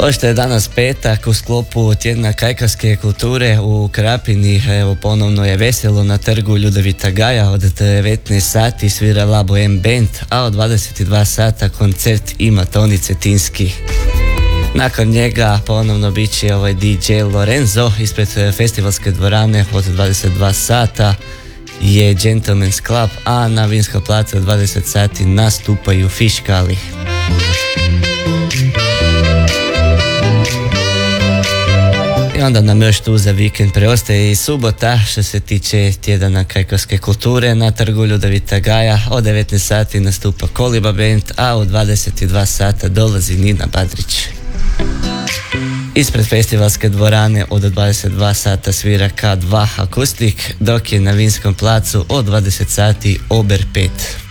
Pošto je danas petak, u sklopu tjedna kajkavske kulture u Krapini, evo ponovno je veselo na trgu Ljudevita Gaja. Od 19 sati svira Labo M Band, a od 22 sata koncert ima Toni Cetinski. Nakon njega ponovno bit će DJ Lorenzo ispred festivalske dvorane. Od 22 sata je Gentleman's Club, a na Vinskom placu od 20 sati nastupaju Fiškali. I onda nam još tu za vikend preostaje i subota što se tiče tjedana kajkavske kulture na trgu Ljudevita Gaja. Od 19 sati nastupa Koliba Band, a u 22 sata dolazi Nina Badrić. Ispred festivalske dvorane od 22 sata svira K2 Akustik, dok je na Vinskom placu od 20 sati Ober 5.